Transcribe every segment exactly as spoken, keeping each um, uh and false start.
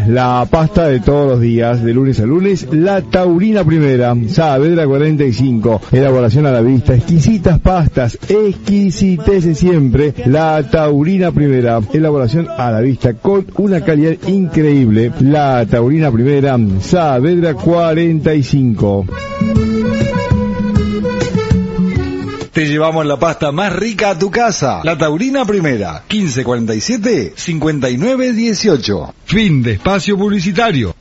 La pasta de todos los días, de lunes a lunes, la Taurina Primera, Saavedra cuarenta y cinco, elaboración a la vista, exquisitas pastas, exquisitece siempre, la Taurina Primera, elaboración a la vista con una calidad increíble, la Taurina Primera, Saavedra cuarenta y cinco. Te llevamos la pasta más rica a tu casa. La Taurina Primera, quince cuarenta y siete, cincuenta y nueve dieciocho. Fin de espacio publicitario.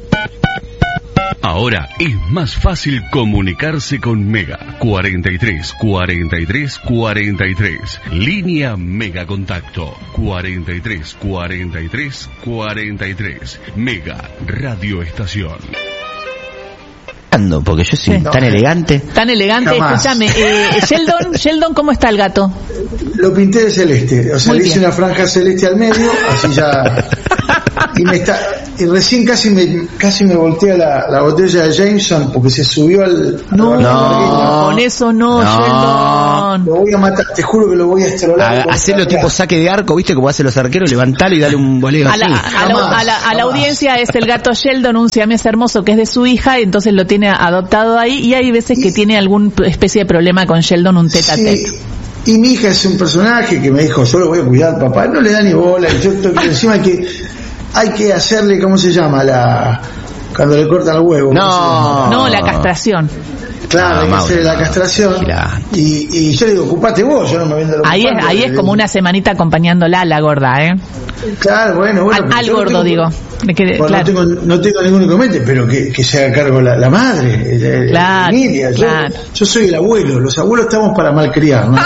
Ahora es más fácil comunicarse con Mega. cuarenta y tres, cuarenta y tres, cuarenta y tres. Línea Mega Contacto. cuarenta y tres, cuarenta y tres, cuarenta y tres. Mega Radio Estación. Porque yo soy sí. tan elegante. Tan elegante, escúchame. Eh, Sheldon, Sheldon, ¿cómo está el gato? Lo pinté de celeste, o sea, Muy le hice bien. Una franja celeste al medio, así ya. Y me está, y recién casi me casi me voltea la, la botella de Jameson porque se subió al. No, no con eso no, no, Sheldon. Lo voy a matar, te juro que lo voy a estrolar. Hacerlo tipo saque de arco, ¿viste? Como hacen los arqueros, levantalo y dale un voleo a la, así. A la, a la, a la audiencia es el gato Sheldon, un siamés hermoso que es de su hija, y entonces lo tiene adoptado ahí, y hay veces que tiene alguna especie de problema con Sheldon, un tete a tete. Y mi hija es un personaje que me dijo, yo lo voy a cuidar, papá, no le da ni bola, y yo estoy encima hay que, hay que hacerle, ¿cómo se llama? La cuando le cortan el huevo. No, no, la castración. Claro, no, hacer la castración. Y, y yo le digo, ocupate vos, yo no me vendo lo Ahí es, ahí es como una semanita acompañándola, la gorda, ¿eh? Claro, bueno, bueno. Al, al gordo, no tengo, digo. Que, bueno, claro. no, tengo, no tengo ningún inconveniente, pero que, que se haga cargo la, la madre, la, claro, la familia. Claro. Yo, yo soy el abuelo, los abuelos estamos para malcriar, ¿no?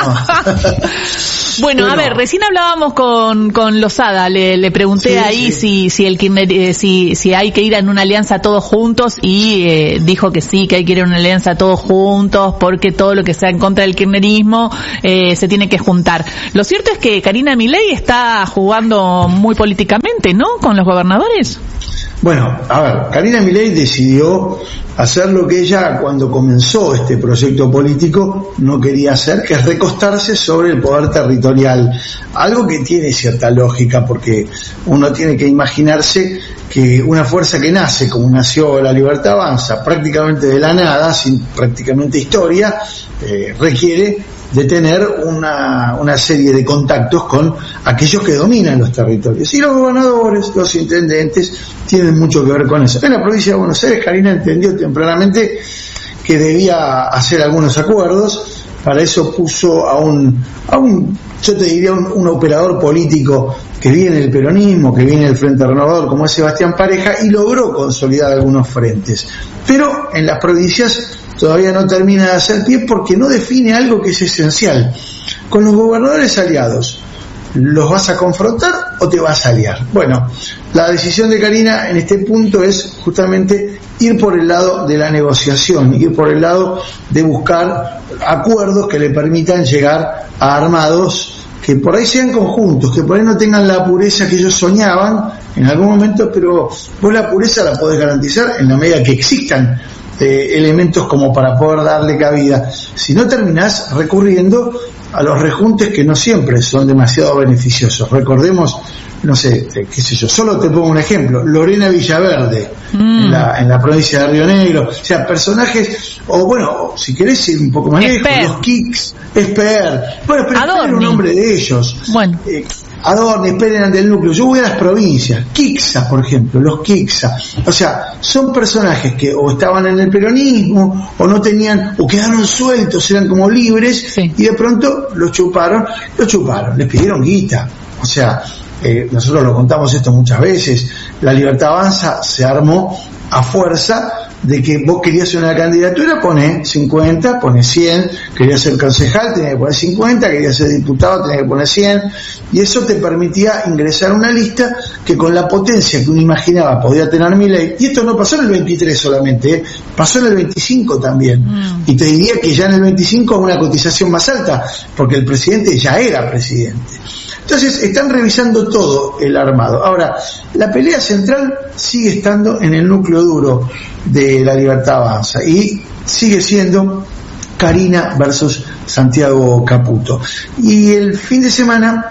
Bueno, bueno, a ver, recién hablábamos con con Lozada, le, le pregunté sí, ahí sí. si si el eh, si si hay que ir en una alianza todos juntos, y eh, dijo que sí, que hay que ir en una alianza todos juntos porque todo lo que sea en contra del kirchnerismo eh, se tiene que juntar. Lo cierto es que Karina Milei está jugando muy políticamente, ¿no? Con los gobernadores. Bueno, a ver, Karina Milei decidió hacer lo que ella cuando comenzó este proyecto político no quería hacer, que es recostarse sobre el poder territorial, algo que tiene cierta lógica porque uno tiene que imaginarse que una fuerza que nace como nació la Libertad Avanza, prácticamente de la nada, sin prácticamente historia, eh, requiere de tener una, una serie de contactos con aquellos que dominan los territorios. Y los gobernadores, los intendentes, tienen mucho que ver con eso. En la provincia de Buenos Aires, Karina entendió tempranamente que debía hacer algunos acuerdos. Para eso puso a un, a un yo te diría, un, un operador político que viene del peronismo, que viene del Frente Renovador, como es Sebastián Pareja, y logró consolidar algunos frentes. Pero en las provincias todavía no termina de hacer pie porque no define algo que es esencial. Con los gobernadores aliados, ¿los vas a confrontar o te vas a aliar? Bueno, la decisión de Karina en este punto es justamente ir por el lado de la negociación, ir por el lado de buscar acuerdos que le permitan llegar a armados que por ahí sean conjuntos, que por ahí no tengan la pureza que ellos soñaban en algún momento, pero vos la pureza la podés garantizar en la medida que existan eh, elementos como para poder darle cabida. Si no, terminás recurriendo a los rejuntes que no siempre son demasiado beneficiosos. Recordemos, no sé, qué sé yo, solo te pongo un ejemplo, Lorena Villaverde, mm. en, la, en la provincia de Río Negro, o sea, personajes, o bueno, si querés ir un poco más lejos, los Kicks, Esper, bueno, pero Esper era un nombre de ellos, bueno. Eh, Adorni, Esper eran del núcleo, yo voy a las provincias, Kixa, por ejemplo, los Kixa, o sea, son personajes que o estaban en el peronismo, o no tenían, o quedaron sueltos, eran como libres, sí. Y de pronto los chuparon, los chuparon, les pidieron guita, o sea, Eh, nosotros lo contamos esto muchas veces, la Libertad Avanza se armó a fuerza de que vos querías una candidatura, ponés cincuenta, ponés cien, querías ser concejal, tenías que poner cincuenta, querías ser diputado, tenías que poner cien, y eso te permitía ingresar a una lista que con la potencia que uno imaginaba podía tener Milei, y esto no pasó en el veintitrés solamente, ¿eh? Pasó en el veinticinco también, mm. y te diría que ya en el veinticinco una cotización más alta, porque el presidente ya era presidente. Entonces están revisando todo el armado. Ahora, la pelea central sigue estando en el núcleo duro de la Libertad Avanza y sigue siendo Karina versus Santiago Caputo. Y el fin de semana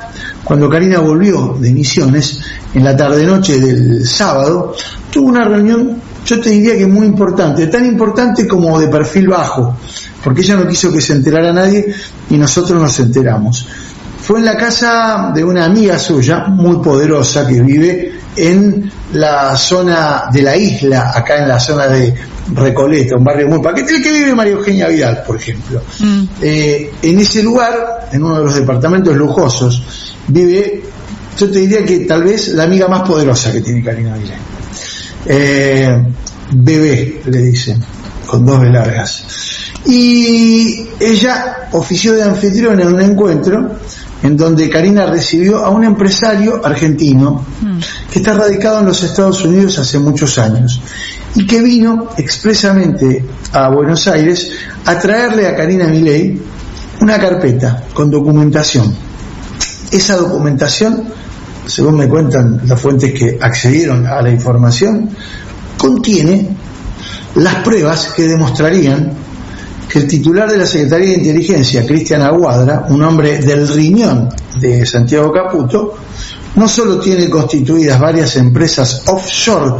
cuando Karina volvió de Misiones, en la tarde-noche del sábado, tuvo una reunión, yo te diría que muy importante, tan importante como de perfil bajo, porque ella no quiso que se enterara nadie y nosotros nos enteramos. Fue en la casa de una amiga suya, muy poderosa, que vive en la zona de la isla, acá en la zona de Recoleta, un barrio muy paquete, el que vive María Eugenia Vidal, por ejemplo. Mm. Eh, en ese lugar, en uno de los departamentos lujosos, vive, yo te diría que tal vez la amiga más poderosa que tiene Karina Vidal. Eh, bebé, le dicen, con dos B largas. Y ella ofició de anfitrión en un encuentro en donde Karina recibió a un empresario argentino mm. que está radicado en los Estados Unidos hace muchos años y que vino expresamente a Buenos Aires a traerle a Karina Milei una carpeta con documentación. Esa documentación, según me cuentan las fuentes que accedieron a la información, contiene las pruebas que demostrarían que el titular de la Secretaría de Inteligencia, Cristian Aguadra, un hombre del riñón de Santiago Caputo, no solo tiene constituidas varias empresas offshore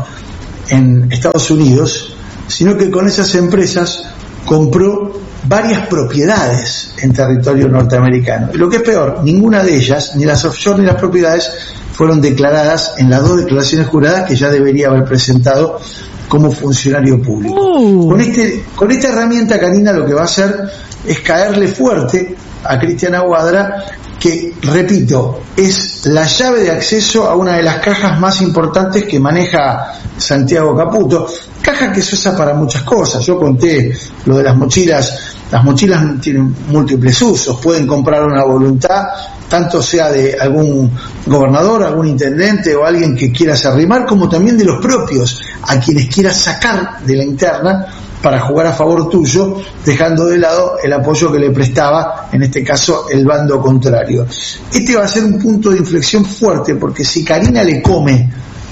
en Estados Unidos, sino que con esas empresas compró varias propiedades en territorio norteamericano. Y lo que es peor, ninguna de ellas, ni las offshore ni las propiedades, fueron declaradas en las dos declaraciones juradas que ya debería haber presentado como funcionario público. Uh. Con este, con esta herramienta, Karina lo que va a hacer es caerle fuerte a Cristian Aguadra, que, repito, es la llave de acceso a una de las cajas más importantes que maneja Santiago Caputo, caja que se usa para muchas cosas. Yo conté lo de las mochilas. Las mochilas tienen múltiples usos, pueden comprar una voluntad, tanto sea de algún gobernador, algún intendente o alguien que quieras arrimar, como también de los propios, a quienes quieras sacar de la interna para jugar a favor tuyo, dejando de lado el apoyo que le prestaba, en este caso, el bando contrario. Este va a ser un punto de inflexión fuerte, porque si Karina le come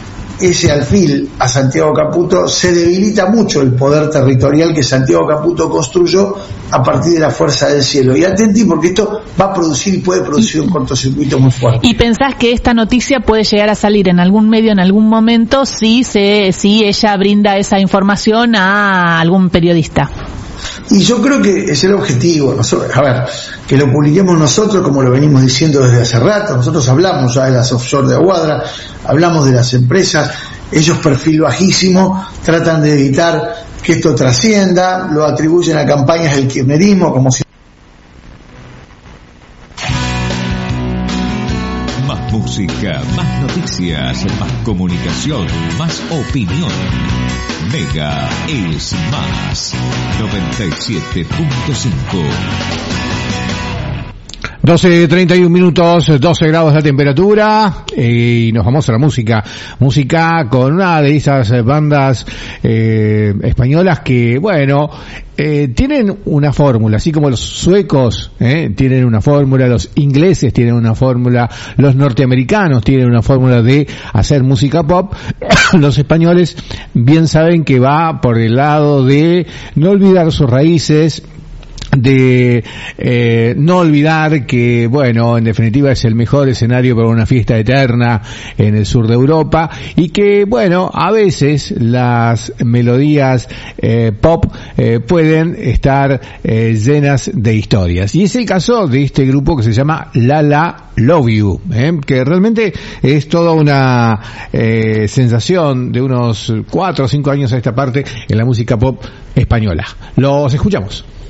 ese alfil a Santiago Caputo, se debilita mucho el poder territorial que Santiago Caputo construyó a partir de la fuerza del cielo. Y atenti, porque esto va a producir y puede producir un cortocircuito muy fuerte. ¿Y pensás que esta noticia puede llegar a salir en algún medio en algún momento si se si ella brinda esa información a algún periodista? Y yo creo que es el objetivo. Nosotros, a ver, que lo publiquemos nosotros, como lo venimos diciendo desde hace rato. Nosotros hablamos ya de las offshore de Aguadra, hablamos de las empresas. Ellos, perfil bajísimo, tratan de evitar que esto trascienda, lo atribuyen a campañas del kirchnerismo, como si... Más música, más noticias, más comunicación, más opinión. Mega es más. noventa y siete punto cinco. doce treinta y un minutos, doce grados la temperatura, eh, y nos vamos a la música. Música con una de esas bandas eh, españolas que, bueno, eh, tienen una fórmula, así como los suecos eh, tienen una fórmula, los ingleses tienen una fórmula, los norteamericanos tienen una fórmula de hacer música pop. Los españoles bien saben que va por el lado de no olvidar sus raíces, de eh, no olvidar que, bueno, en definitiva es el mejor escenario para una fiesta eterna en el sur de Europa, y que, bueno, a veces las melodías eh, pop eh, pueden estar eh, llenas de historias, y es el caso de este grupo que se llama La La Love You, eh, que realmente es toda una eh, sensación de unos cuatro o cinco años a esta parte en la música pop española. Los escuchamos.